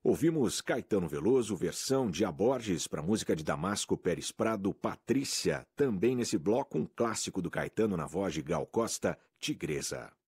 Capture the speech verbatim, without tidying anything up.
Ouvimos Caetano Veloso, versão de A Borges para a música de Damasco Pérez Prado, Patrícia. Também nesse bloco um clássico do Caetano na voz de Gal Costa, Tigresa.